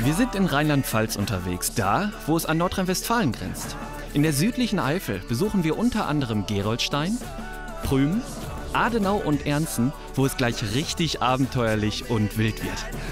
Wir sind in Rheinland-Pfalz unterwegs, da, wo es an Nordrhein-Westfalen grenzt. In der südlichen Eifel besuchen wir unter anderem Gerolstein, Prüm, Adenau und Ernsten, wo es gleich richtig abenteuerlich und wild wird.